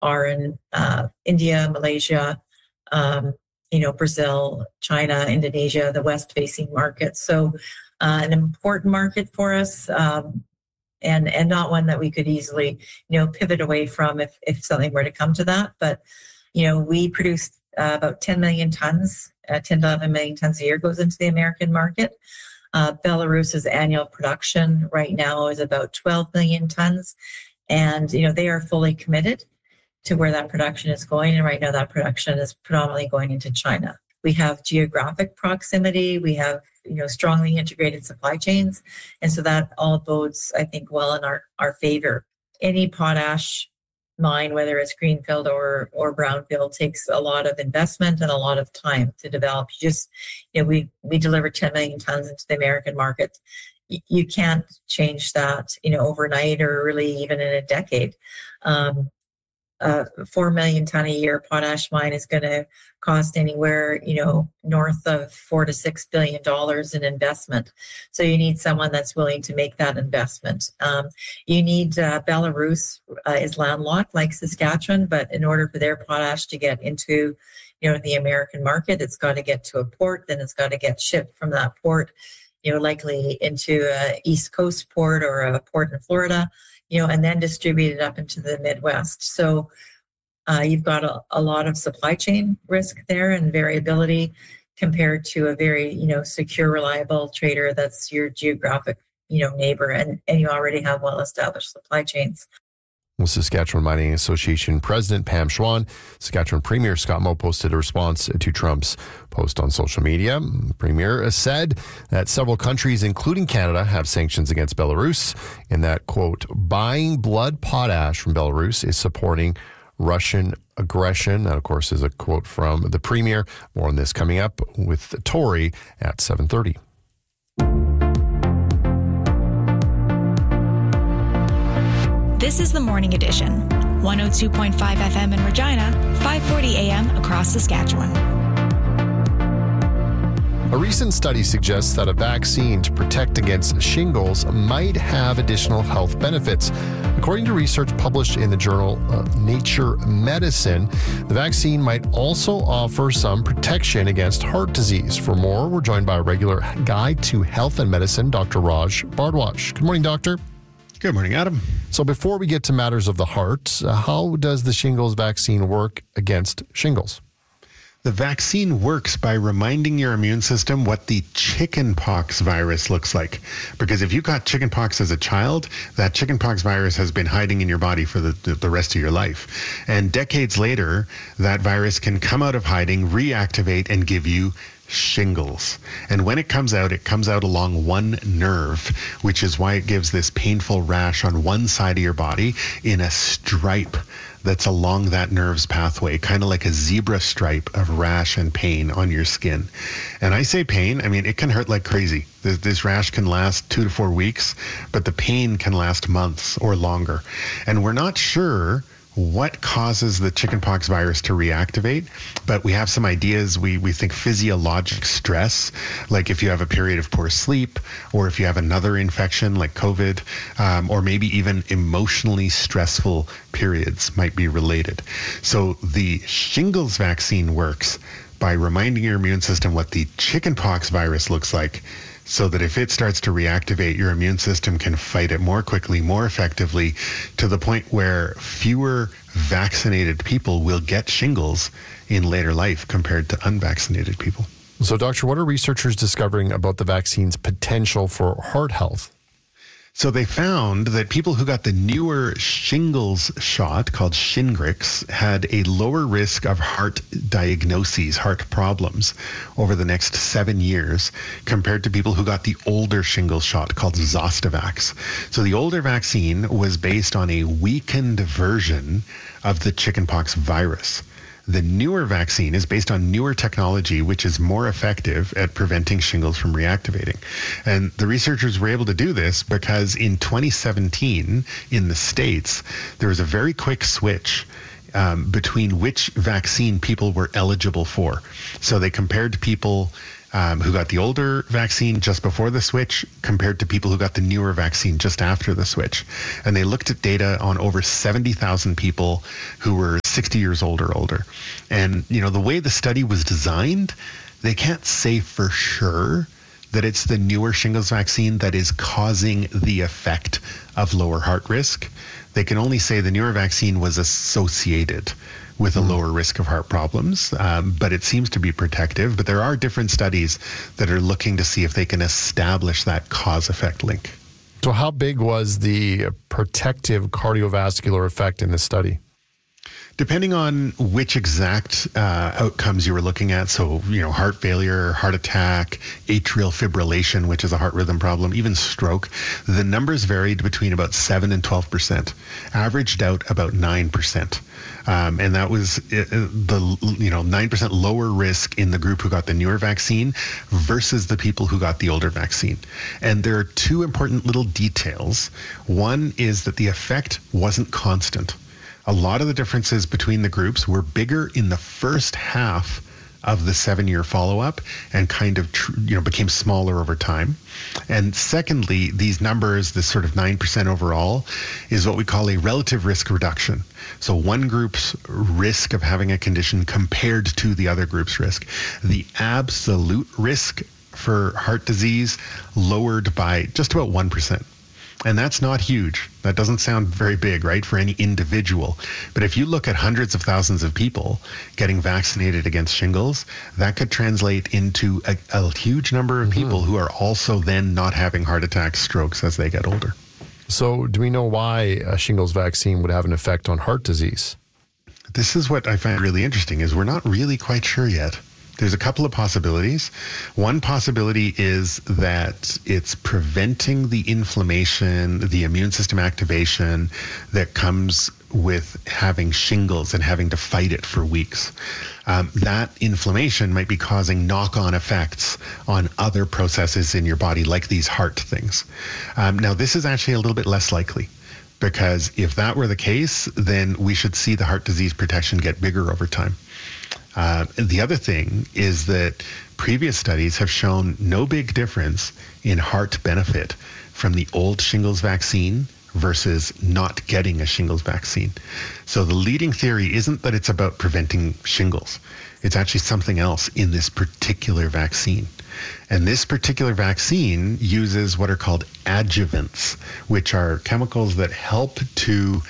are in India, Malaysia, Brazil, China, Indonesia, the west-facing markets. So an important market for us, and not one that we could easily, pivot away from if something were to come to that. But, we produce about 10 million tons, 10 to 11 million tons a year goes into the American market. Belarus's annual production right now is about 12 million tons. And, they are fully committed to where that production is going. And right now that production is predominantly going into China. We have geographic proximity. We have, strongly integrated supply chains. And so that all bodes, I think, well in our favor. Any potash mine, whether it's greenfield or brownfield, takes a lot of investment and a lot of time to develop. We deliver 10 million tons into the American market. You can't change that, overnight or really even in a decade. 4 million ton a year potash mine is going to cost anywhere, north of $4 to $6 billion in investment. So you need someone that's willing to make that investment. You need Belarus is landlocked like Saskatchewan, but in order for their potash to get into, the American market, it's got to get to a port, then it's got to get shipped from that port, likely into a East Coast port or a port in Florida, and then distributed up into the Midwest. So you've got a lot of supply chain risk there and variability compared to a very, secure, reliable trader that's your geographic, neighbor, and you already have well-established supply chains. Well, Saskatchewan Mining Association President Pam Schwan. Saskatchewan Premier Scott Moe posted a response to Trump's post on social media. The Premier said that several countries, including Canada, have sanctions against Belarus, and that, quote, buying blood potash from Belarus is supporting Russian aggression. That, of course, is a quote from the Premier. More on this coming up with Tori at 7:30. This is the Morning Edition, 102.5 FM in Regina, 540 AM across Saskatchewan. A recent study suggests that a vaccine to protect against shingles might have additional health benefits. According to research published in the journal Nature Medicine, the vaccine might also offer some protection against heart disease. For more, we're joined by a regular guide to health and medicine, Dr. Raj Bhardwaj. Good morning, doctor. Good morning, Adam. So before we get to matters of the heart, how does the shingles vaccine work against shingles? The vaccine works by reminding your immune system what the chickenpox virus looks like. Because if you got chickenpox as a child, that chickenpox virus has been hiding in your body for the rest of your life. And decades later, that virus can come out of hiding, reactivate, and give you shingles. And when it comes out along one nerve, which is why it gives this painful rash on one side of your body in a stripe that's along that nerve's pathway, kind of like a zebra stripe of rash and pain on your skin. And I say pain, I mean, it can hurt like crazy. This rash can last 2 to 4 weeks, but the pain can last months or longer. And we're not sure what causes the chickenpox virus to reactivate, but we have some ideas. We think physiologic stress, like if you have a period of poor sleep, or if you have another infection like COVID, or maybe even emotionally stressful periods might be related. So the shingles vaccine works by reminding your immune system what the chickenpox virus looks like, so that if it starts to reactivate, your immune system can fight it more quickly, more effectively, to the point where fewer vaccinated people will get shingles in later life compared to unvaccinated people. So, doctor, what are researchers discovering about the vaccine's potential for heart health? So they found that people who got the newer shingles shot, called Shingrix, had a lower risk of heart diagnoses, heart problems, over the next 7 years compared to people who got the older shingles shot, called Zostavax. So the older vaccine was based on a weakened version of the chickenpox virus. The newer vaccine is based on newer technology, which is more effective at preventing shingles from reactivating. And the researchers were able to do this because in 2017, in the States, there was a very quick switch between which vaccine people were eligible for. So they compared people who got the older vaccine just before the switch compared to people who got the newer vaccine just after the switch. And they looked at data on over 70,000 people who were 60 years old or older. And, the way the study was designed, they can't say for sure that it's the newer shingles vaccine that is causing the effect of lower heart risk. They can only say the newer vaccine was associated with a lower risk of heart problems, but it seems to be protective. But there are different studies that are looking to see if they can establish that cause-effect link. So how big was the protective cardiovascular effect in this study? Depending on which exact outcomes you were looking at, so, heart failure, heart attack, atrial fibrillation, which is a heart rhythm problem, even stroke, the numbers varied between about 7 and 12%, averaged out about 9%. And that was the 9% lower risk in the group who got the newer vaccine versus the people who got the older vaccine. And there are two important little details. One is that the effect wasn't constant. A lot of the differences between the groups were bigger in the first half of the 7-year follow-up and kind of became smaller over time. And secondly, these numbers, this sort of 9% overall, is what we call a relative risk reduction. So one group's risk of having a condition compared to the other group's risk. The absolute risk for heart disease lowered by just about 1%. And that's not huge. That doesn't sound very big, right, for any individual. But if you look at hundreds of thousands of people getting vaccinated against shingles, that could translate into a huge number of people who are also then not having heart attacks, strokes as they get older. So do we know why a shingles vaccine would have an effect on heart disease? This is what I find really interesting, is we're not really quite sure yet. There's a couple of possibilities. One possibility is that it's preventing the inflammation, the immune system activation that comes with having shingles and having to fight it for weeks. That inflammation might be causing knock-on effects on other processes in your body, like these heart things. Now, this is actually a little bit less likely, because if that were the case, then we should see the heart disease protection get bigger over time. The other thing is that previous studies have shown no big difference in heart benefit from the old shingles vaccine versus not getting a shingles vaccine. So the leading theory isn't that it's about preventing shingles. It's actually something else in this particular vaccine. And this particular vaccine uses what are called adjuvants, which are chemicals that help to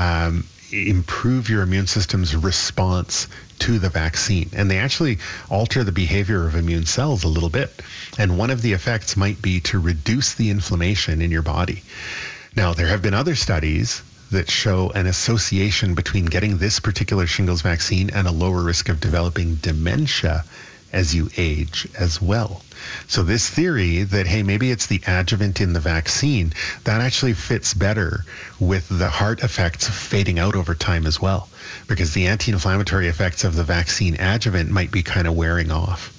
improve your immune system's response to the vaccine. And they actually alter the behavior of immune cells a little bit. And one of the effects might be to reduce the inflammation in your body. Now, there have been other studies that show an association between getting this particular shingles vaccine and a lower risk of developing dementia as you age as well. So this theory that, hey, maybe it's the adjuvant in the vaccine, that actually fits better with the heart effects fading out over time as well, because the anti-inflammatory effects of the vaccine adjuvant might be kind of wearing off.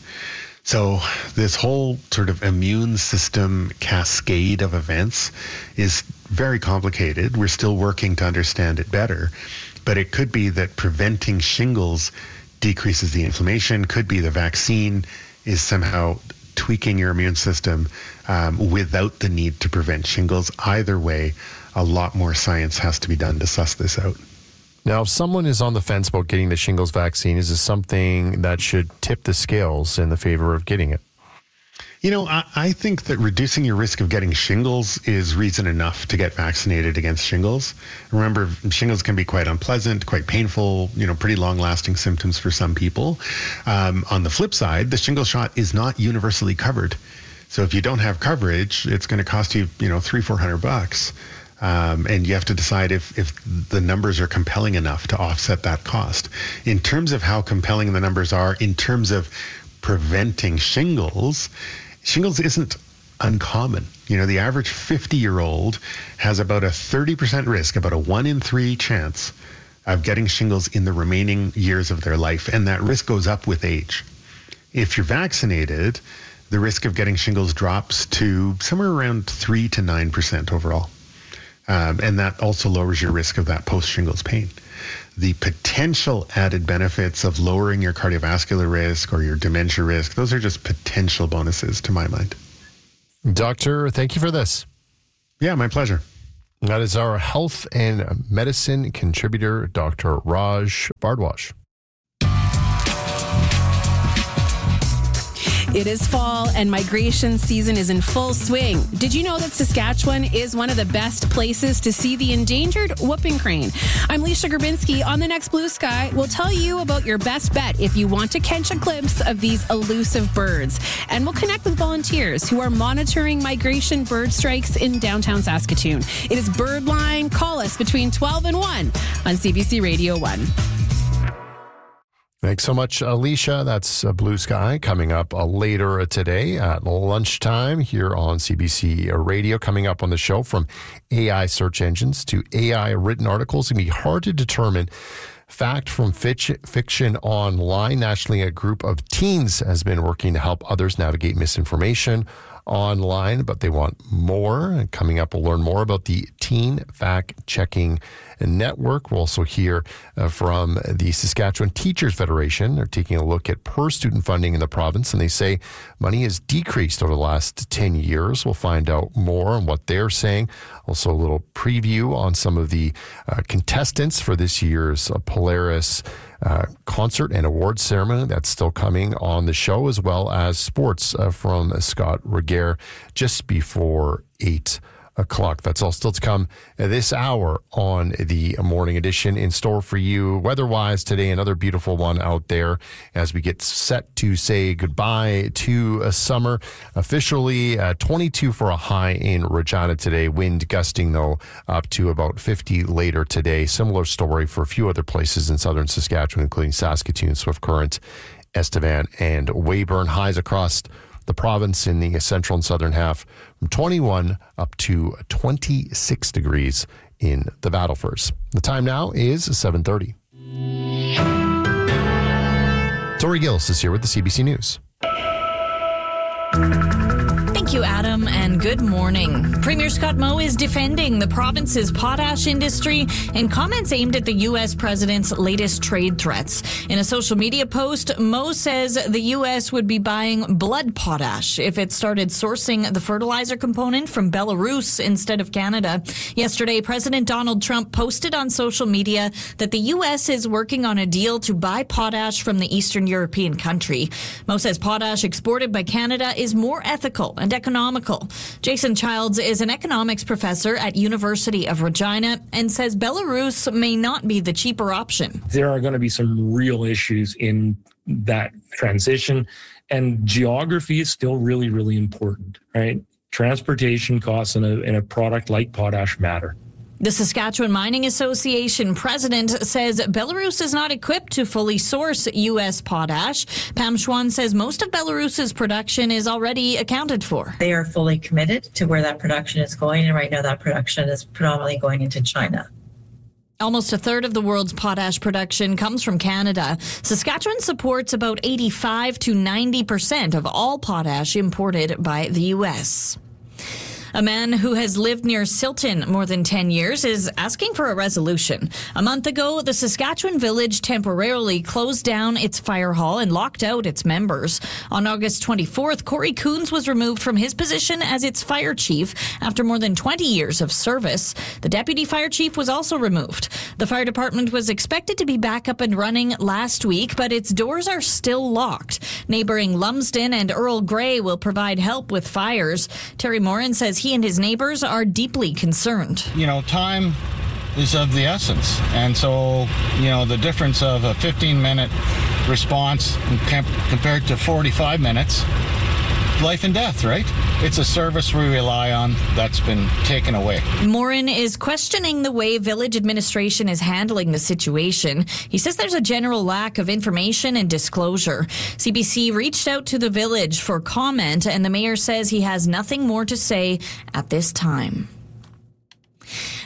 So this whole sort of immune system cascade of events is very complicated. We're still working to understand it better, but it could be that preventing shingles decreases the inflammation, could be the vaccine is somehow tweaking your immune system without the need to prevent shingles. Either way, a lot more science has to be done to suss this out. Now, if someone is on the fence about getting the shingles vaccine, is this something that should tip the scales in the favor of getting it? You know, I think that reducing your risk of getting shingles is reason enough to get vaccinated against shingles. Remember, shingles can be quite unpleasant, quite painful, pretty long-lasting symptoms for some people. On the flip side, the shingle shot is not universally covered. So if you don't have coverage, it's going to cost you, $300-400. And you have to decide if the numbers are compelling enough to offset that cost. In terms of how compelling the numbers are, in terms of preventing shingles isn't uncommon. The average 50-year-old has about a 30% risk, about a 1 in 3 chance of getting shingles in the remaining years of their life. And that risk goes up with age. If you're vaccinated, the risk of getting shingles drops to somewhere around 3 to 9% overall. And that also lowers your risk of that post-shingles pain. the potential added benefits of lowering your cardiovascular risk or your dementia risk, those are just potential bonuses to my mind. Doctor, thank you for this. Yeah, my pleasure. That is our health and medicine contributor, Dr. Raj Bhardwaj. It is fall and migration season is in full swing. Did you know that Saskatchewan is one of the best places to see the endangered whooping crane? I'm Leisha Grabinski. On the next Blue Sky, we'll tell you about your best bet if you want to catch a glimpse of these elusive birds. And we'll connect with volunteers who are monitoring migration bird strikes in downtown Saskatoon. It is Birdline. Call us between 12 and 1 on CBC Radio 1. Thanks so much, Alicia. That's Blue Sky coming up later today at lunchtime here on CBC Radio. Coming up on the show, from AI search engines to AI written articles, it can be hard to determine fact from fiction online. Nationally, a group of teens has been working to help others navigate misinformation online, but they want more. And coming up, we'll learn more about the Teen Fact Checking Network. We'll also hear from the Saskatchewan Teachers Federation. They're taking a look at per-student funding in the province, and they say money has decreased over the last 10 years. We'll find out more on what they're saying. Also, a little preview on some of the contestants for this year's Polaris concert and awards ceremony. That's still coming on the show, as well as sports from Scott Regehr just before 8 o'clock. That's all still to come this hour on the morning edition. In store for you weather-wise today, another beautiful one out there as we get set to say goodbye to summer. Officially 22 for a high in Regina today. Wind gusting, though, up to about 50 later today. Similar story for a few other places in southern Saskatchewan, including Saskatoon, Swift Current, Estevan, and Weyburn. Highs across the province in the central and southern half from 21 up to 26 degrees in the Battlefors. The time now is 7:30. Tori Gillis is here with the CBC News. Thank you, Adam, and good morning. Premier Scott Moe is defending the province's potash industry and comments aimed at the U.S. president's latest trade threats. In a social media post, Moe says the U.S. would be buying blood potash if it started sourcing the fertilizer component from Belarus instead of Canada. Yesterday, President Donald Trump posted on social media that the U.S. is working on a deal to buy potash from the Eastern European country. Moe says potash exported by Canada is more ethical and economical. Jason Childs is an economics professor at University of Regina and says Belarus may not be the cheaper option. There are going to be some real issues in that transition, and geography is still really, really important, right? Transportation costs in a product like potash matter. The Saskatchewan Mining Association president says Belarus is not equipped to fully source U.S. potash. Pam Schwan says most of Belarus's production is already accounted for. They are fully committed to where that production is going, and right now that production is predominantly going into China. Almost a third of the world's potash production comes from Canada. Saskatchewan supports about 85 to 90% of all potash imported by the U.S. A man who has lived near Silton more than 10 years is asking for a resolution. A month ago, the Saskatchewan Village temporarily closed down its fire hall and locked out its members. On August 24th, Corey Coons was removed from his position as its fire chief after more than 20 years of service. The deputy fire chief was also removed. The fire department was expected to be back up and running last week, but its doors are still locked. Neighboring Lumsden and Earl Grey will provide help with fires. Terry Morin says he and his neighbors are deeply concerned. You know, time is of the essence. And so, you know, the difference of a 15-minute response compared to 45 minutes, life and death, right? It's a service we rely on that's been taken away. Morin is questioning the way village administration is handling the situation. He says there's a general lack of information and disclosure. CBC reached out to the village for comment, and the mayor says he has nothing more to say at this time.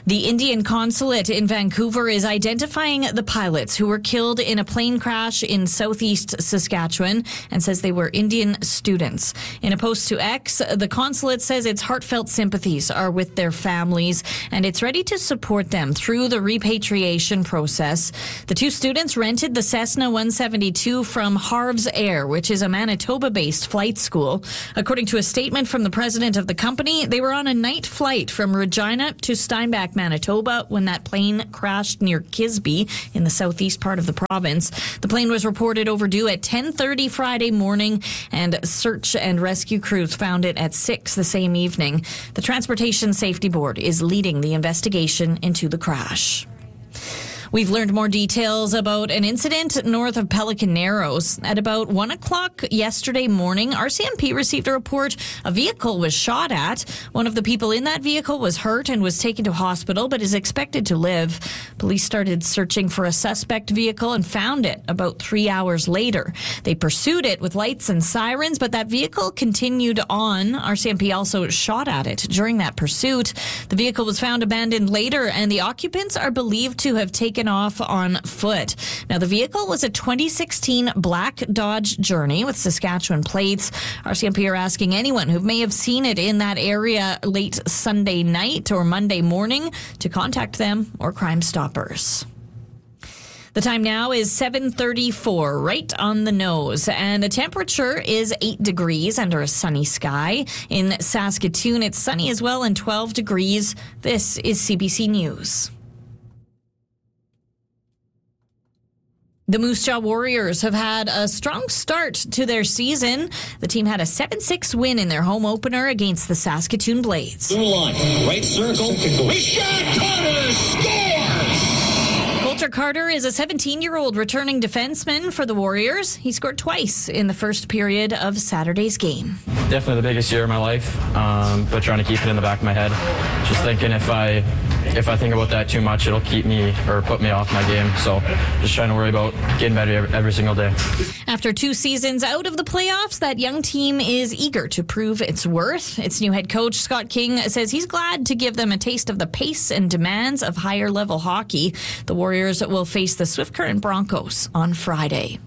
The Indian consulate in Vancouver is identifying the pilots who were killed in a plane crash in southeast Saskatchewan and says they were Indian students. In a post to X, the consulate says its heartfelt sympathies are with their families and it's ready to support them through the repatriation process. The two students rented the Cessna 172 from Harv's Air, which is a Manitoba-based flight school. According to a statement from the president of the company, they were on a night flight from Regina to Steinbach, Manitoba, when that plane crashed near Kisby in the southeast part of the province. The plane was reported overdue at 10:30 Friday morning, and search and rescue crews found it at 6 the same evening. The Transportation Safety Board is leading the investigation into the crash. We've learned more details about an incident north of Pelican Narrows. At about 1 o'clock yesterday morning, RCMP received a report a vehicle was shot at. One of the people in that vehicle was hurt and was taken to hospital, but is expected to live. Police started searching for a suspect vehicle and found it about 3 hours later. They pursued it with lights and sirens, but that vehicle continued on. RCMP also shot at it during that pursuit. The vehicle was found abandoned later, and the occupants are believed to have taken off on foot. Now, the vehicle was a 2016 black Dodge Journey with Saskatchewan plates. RCMP are asking anyone who may have seen it in that area late Sunday night or Monday morning to contact them or Crime Stoppers. The time now is 7:34, right on the nose, and the temperature is 8 degrees under a sunny sky. In Saskatoon, it's sunny as well and 12 degrees. This is CBC News. The Moose Jaw Warriors have had a strong start to their season. The team had a 7-6 win in their home opener against the Saskatoon Blades. Line, right circle, Rashad Carter scores! Coulter Carter is a 17-year-old returning defenseman for the Warriors. He scored twice in the first period of Saturday's game. Definitely the biggest year of my life, but trying to keep it in the back of my head. Just thinking if I think about that too much, it'll keep me or put me off my game. So just trying to worry about getting better every single day. After 2 seasons out of the playoffs, that young team is eager to prove its worth. Its new head coach, Scott King, says he's glad to give them a taste of the pace and demands of higher level hockey. The Warriors will face the Swift Current Broncos on Friday.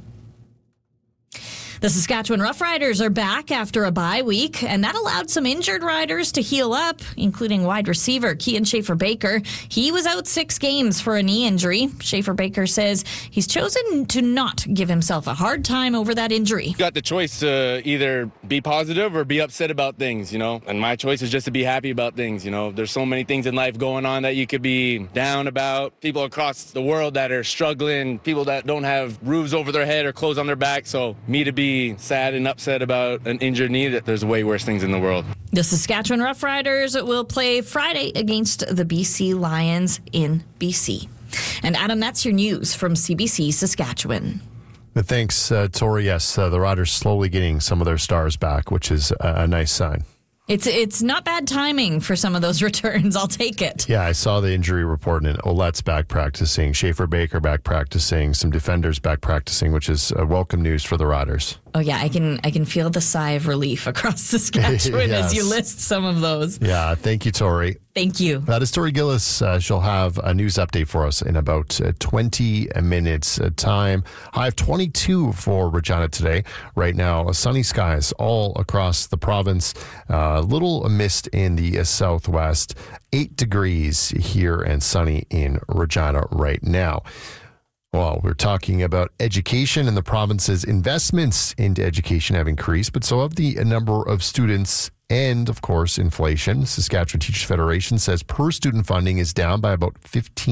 The Saskatchewan Roughriders are back after a bye week, and that allowed some injured riders to heal up, including wide receiver Kian Schaefer-Baker. He was out 6 games for a knee injury. Schaefer-Baker says he's chosen to not give himself a hard time over that injury. You got the choice to either be positive or be upset about things, and my choice is just to be happy about things. There's so many things in life going on that you could be down about. People across the world that are struggling, people that don't have roofs over their head or clothes on their back. So me to be sad and upset about an injured knee, that there's way worse things in the world. The Saskatchewan Roughriders will play Friday against the BC Lions in BC. And Adam, that's your news from CBC Saskatchewan. Thanks, Tori. Yes, the Riders slowly getting some of their stars back, which is a nice sign. It's not bad timing for some of those returns. I'll take it. Yeah, I saw the injury report, and Ouellette's back practicing, Schaefer-Baker back practicing, some defenders back practicing, which is welcome news for the Riders. Oh yeah, I can feel the sigh of relief across Saskatchewan Yes. as you list some of those. Yeah, thank you, Tori. Thank you. That is Tori Gillis. She'll have a news update for us in about 20 minutes time. High of 22 for Regina today. Right now, sunny skies all across the province. A little mist in the southwest. 8 degrees here and sunny in Regina right now. Well, we're talking about education, and the province's investments into education have increased, but so have the number of students and, of course, inflation. Saskatchewan Teachers Federation says per student funding is down by about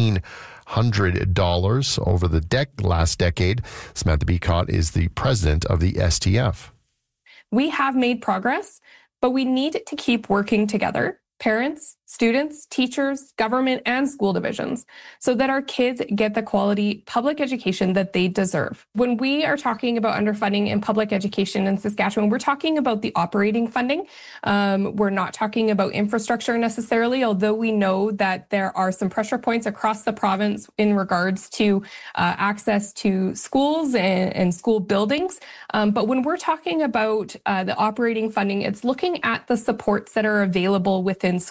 $1,500 over the last decade. Samantha Beacott is the president of the STF. We have made progress, but we need to keep working together. Parents, students, teachers, government, and school divisions, so that our kids get the quality public education that they deserve. When we are talking about underfunding in public education in Saskatchewan, we're talking about the operating funding. We're not talking about infrastructure necessarily, although we know that there are some pressure points across the province in regards to access to schools and school buildings. But when we're talking about the operating funding, it's looking at the supports that are available within schools.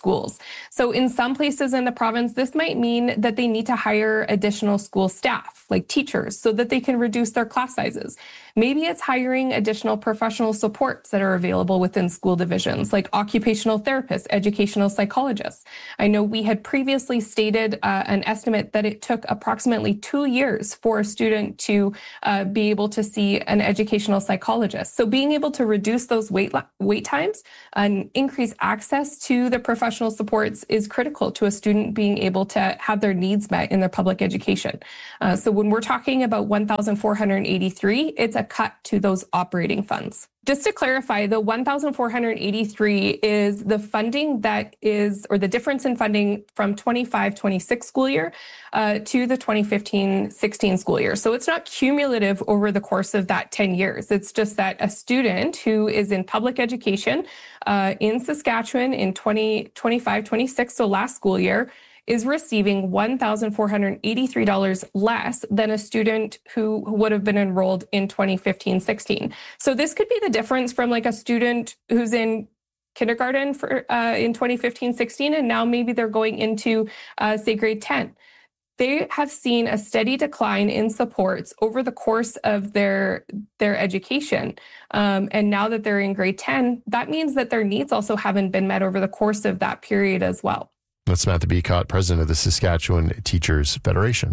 So in some places in the province, this might mean that they need to hire additional school staff, like teachers, so that they can reduce their class sizes. Maybe it's hiring additional professional supports that are available within school divisions, like occupational therapists, educational psychologists. I know we had previously stated an estimate that it took approximately 2 years for a student to be able to see an educational psychologist. So being able to reduce those wait times and increase access to the professional supports is critical to a student being able to have their needs met in their public education. So when we're talking about 1,483, it's a cut to those operating funds. Just to clarify, the 1,483 is the funding that is, or the difference in funding from 25-26 school year to the 2015-16 school year. So it's not cumulative over the course of that 10 years. It's just that a student who is in public education in Saskatchewan in 2025-26, so last school year, is receiving $1,483 less than a student who would have been enrolled in 2015-16. So this could be the difference from like a student who's in kindergarten for in 2015-16, and now maybe they're going into, say, grade 10. They have seen a steady decline in supports over the course of their education. And now that they're in grade 10, that means that their needs also haven't been met over the course of that period as well. That's Samantha Beacott, president of the Saskatchewan Teachers Federation.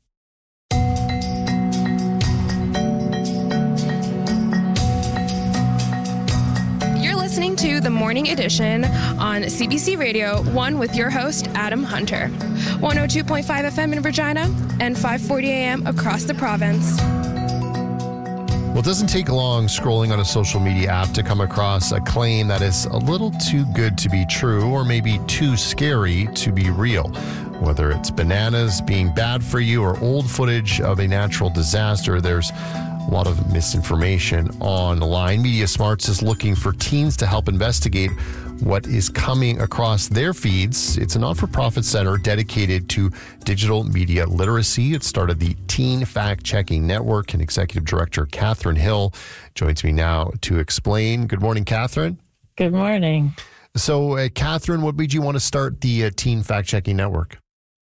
You're listening to The Morning Edition on CBC Radio 1 with your host, Adam Hunter. 102.5 FM in Regina and 540 AM across the province. Well, it doesn't take long scrolling on a social media app to come across a claim that is a little too good to be true or maybe too scary to be real. Whether it's bananas being bad for you or old footage of a natural disaster, there's a lot of misinformation online. Media Smarts is looking for teens to help investigate what is coming across their feeds. It's a not-for-profit center dedicated to digital media literacy. It started the Teen Fact-Checking Network, and Executive Director Catherine Hill joins me now to explain. Good morning, Catherine. Good morning. So, Catherine, what made you want to start the Teen Fact-Checking Network?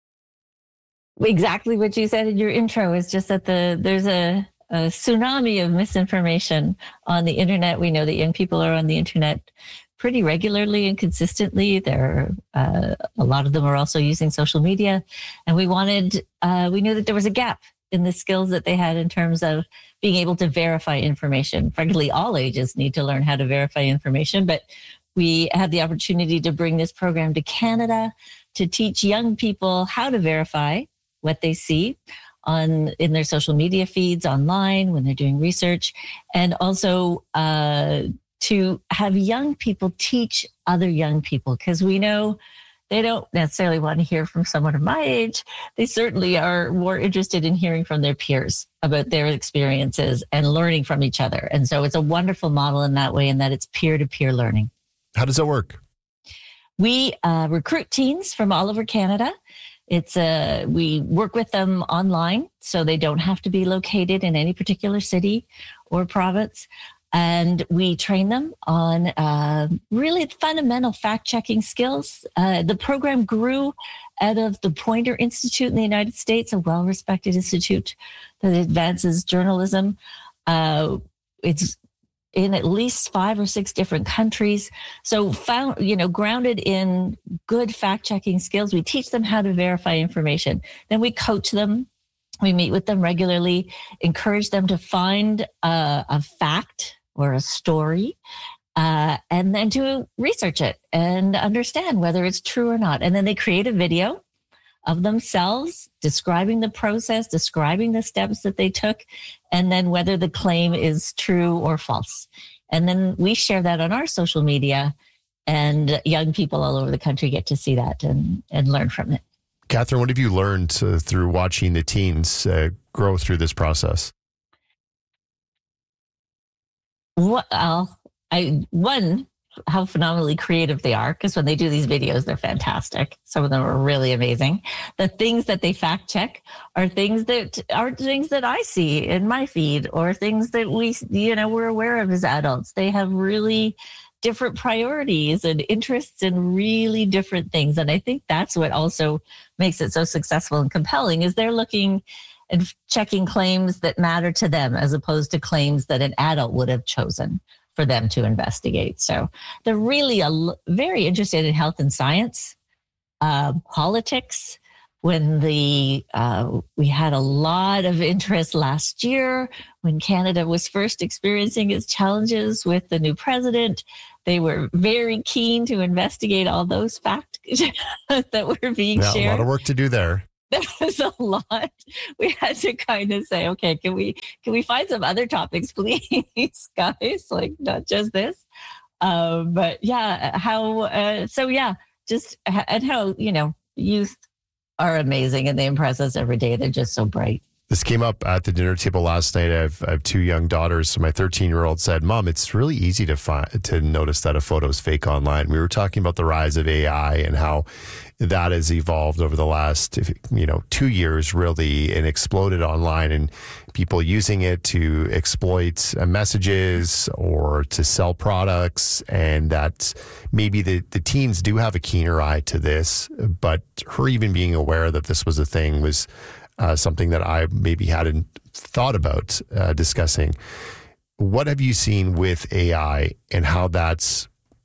Exactly what you said in your intro is just that there's a tsunami of misinformation on the internet. We know that young people are on the internet pretty regularly and consistently. There are a lot of them are also using social media, and we knew that there was a gap in the skills that they had in terms of being able to verify information. Frankly, all ages need to learn how to verify information, but we had the opportunity to bring this program to Canada to teach young people how to verify what they see in their social media feeds online when they're doing research, and also to have young people teach other young people, because we know they don't necessarily want to hear from someone of my age. They certainly are more interested in hearing from their peers about their experiences and learning from each other. And so it's a wonderful model in that way, in that it's peer-to-peer learning. How does that work? We recruit teens from all over Canada. We work with them online, so they don't have to be located in any particular city or province. And we train them on really fundamental fact-checking skills. The program grew out of the Poynter Institute in the United States, a well-respected institute that advances journalism. It's in at least 5 or 6 different countries. So grounded in good fact-checking skills, we teach them how to verify information. Then we coach them. We meet with them regularly, encourage them to find a fact or a story, and then to research it and understand whether it's true or not. And then they create a video of themselves describing the process, describing the steps that they took, and then whether the claim is true or false. And then we share that on our social media, and young people all over the country get to see that and learn from it. Catherine, what have you learned through watching the teens grow through this process? Well, how phenomenally creative they are, because when they do these videos, they're fantastic. Some of them are really amazing. The things that they fact check are things that I see in my feed, or things that we're aware of as adults. They have really different priorities and interests in really different things. And I think that's what also makes it so successful and compelling is they're looking and checking claims that matter to them as opposed to claims that an adult would have chosen for them to investigate. So they're really very interested in health and science, politics. When we had a lot of interest last year when Canada was first experiencing its challenges with the new president, they were very keen to investigate all those facts that were being shared. A lot of work to do there. There was a lot. We had to kind of say, okay, can we find some other topics, please, guys? Like not just this. But yeah, how youth are amazing and they impress us every day. They're just so bright. This came up at the dinner table last night. I have two young daughters. So my 13-year-old said, Mom, it's really easy to notice that a photo is fake online. We were talking about the rise of AI and how that has evolved over the last, 2 years really and exploded online and people using it to exploit messages or to sell products. And that maybe the teens do have a keener eye to this, but her even being aware that this was a thing was something that I maybe hadn't thought about discussing. What have you seen with AI and how that's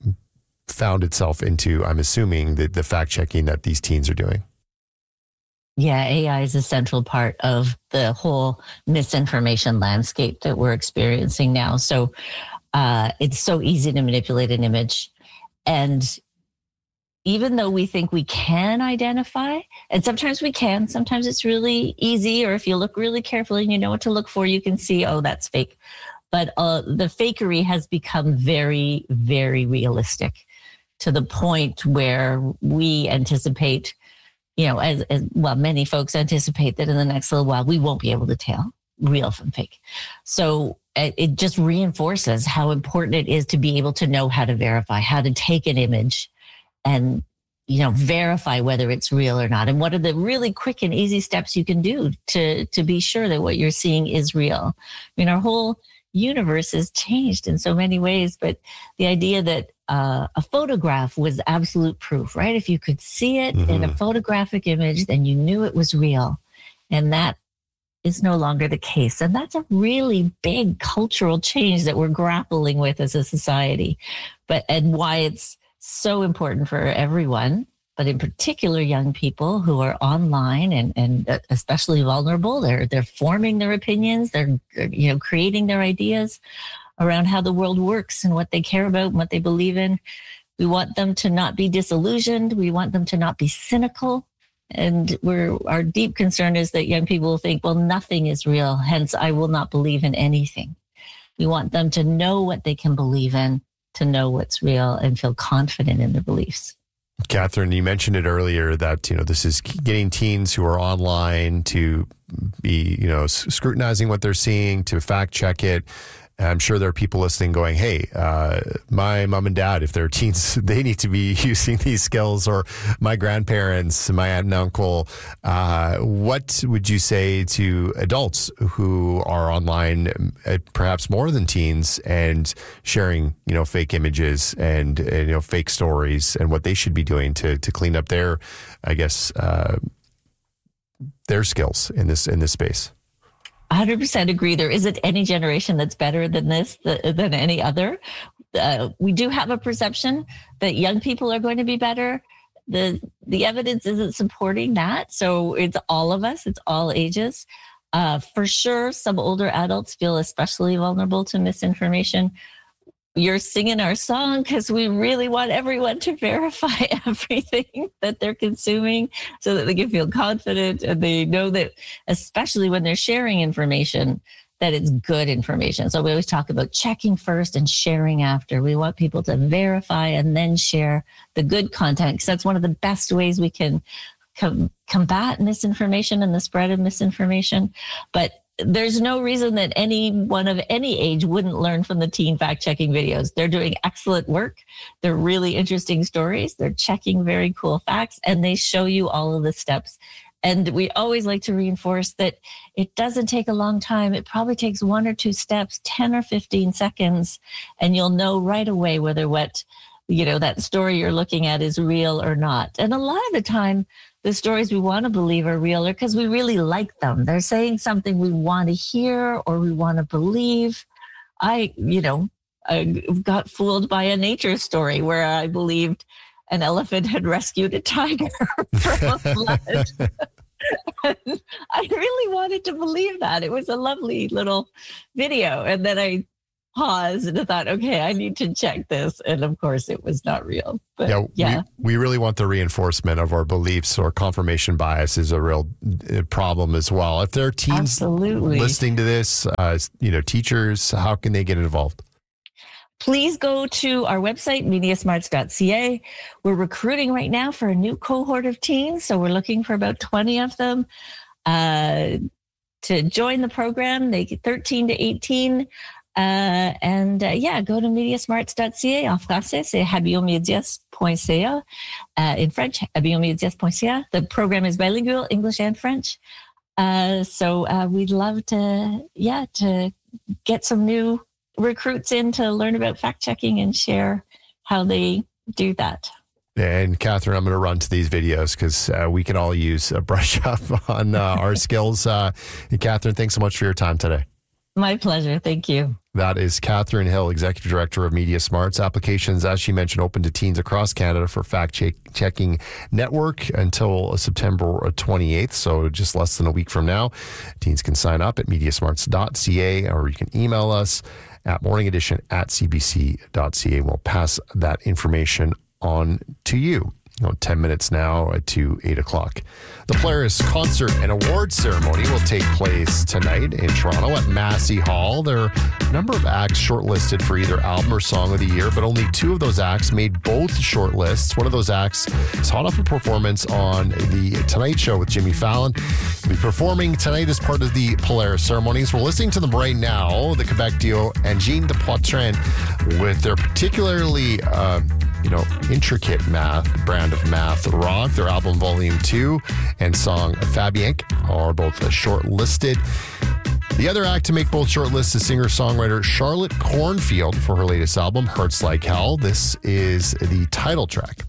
found itself into, I'm assuming, the fact checking that these teens are doing? Yeah, AI is a central part of the whole misinformation landscape that we're experiencing now. So it's so easy to manipulate an image. And even though we think we can identify, and sometimes we can, sometimes it's really easy, or if you look really carefully and you know what to look for, you can see, oh, that's fake. But the fakery has become very, very realistic to the point where we anticipate, as many folks anticipate that in the next little while, we won't be able to tell real from fake. So it just reinforces how important it is to be able to know how to verify, how to take an image and, verify whether it's real or not. And what are the really quick and easy steps you can do to be sure that what you're seeing is real? Our whole universe has changed in so many ways, but the idea that a photograph was absolute proof, right? If you could see it in a photographic image, then you knew it was real. And that is no longer the case. And that's a really big cultural change that we're grappling with as a society. And why it's so important for everyone, but in particular young people who are online and especially vulnerable. They're forming their opinions. They're creating their ideas around how the world works and what they care about and what they believe in. We want them to not be disillusioned. We want them to not be cynical. And our deep concern is that young people will think, well, nothing is real, hence I will not believe in anything. We want them to know what they can believe in, to know what's real and feel confident in their beliefs. Catherine, you mentioned it earlier that, this is getting teens who are online to be, scrutinizing what they're seeing, to fact check it. And I'm sure there are people listening going, hey, my mom and dad, if they're teens, they need to be using these skills, or my grandparents, my aunt and uncle. What would you say to adults who are online, perhaps more than teens, and sharing, fake images and fake stories, and what they should be doing to clean up their, their skills in this space? 100% agree. There isn't any generation that's better than this, than any other. We do have a perception that young people are going to be better. The evidence isn't supporting that. So it's all of us. It's all ages. For sure, some older adults feel especially vulnerable to misinformation. You're singing our song because we really want everyone to verify everything that they're consuming so that they can feel confident and they know that, especially when they're sharing information, that it's good information. So we always talk about checking first and sharing after. We want people to verify and then share the good content, because that's one of the best ways we can combat misinformation and the spread of misinformation. But there's no reason that anyone of any age wouldn't learn from the teen fact-checking videos. They're doing excellent work. They're really interesting stories. They're checking very cool facts, and they show you all of the steps And we always like to reinforce that it doesn't take a long time. It probably takes 1 or 2 steps, 10 or 15 seconds, and you'll know right away whether that story you're looking at is real or not. And a lot of the time, the stories we want to believe are real because we really like them. They're saying something we want to hear or we want to believe. I got fooled by a nature story where I believed an elephant had rescued a tiger from a flood. I really wanted to believe that. It was a lovely little video. And then I paused and I thought, okay, I need to check this. And of course, it was not real. But we really want the reinforcement of our beliefs, or confirmation bias is a real problem as well. If there are teens listening to this, teachers, how can they get involved? Please go to our website, mediasmarts.ca. We're recruiting right now for a new cohort of teens. So we're looking for about 20 of them to join the program. They get 13 to 18. Go to mediasmarts.ca. En français, c'est habillomédias.ca. In French, habillomédias.ca. The program is bilingual, English and French. We'd love to get some new recruits in to learn about fact checking and share how they do that. And Catherine, I'm going to run to these videos because we can all use a brush up on our skills. Catherine, thanks so much for your time today. My pleasure. Thank you. That is Catherine Hill, Executive Director of Media Smarts. Applications, as she mentioned, open to teens across Canada for Fact Checking Network until September 28th. So just less than a week from now. Teens can sign up at mediasmarts.ca, or you can email us at morningedition@cbc.ca. We'll pass that information on to you. 10 minutes now to 8 o'clock. The Polaris concert and award ceremony will take place tonight in Toronto at Massey Hall. There are a number of acts shortlisted for either album or song of the year, but only 2 of those acts made both shortlists. One of those acts is hot off a performance on The Tonight Show with Jimmy Fallon. He'll be performing tonight as part of the Polaris ceremonies. We're listening to them right now, the Quebec duo Angine de Poitrine, with their particularly intricate brand of math rock. Their album Volume 2 and song Fabienque are both shortlisted. The other act to make both shortlists is singer-songwriter Charlotte Cornfield for her latest album, Hurts Like Hell. This is the title track.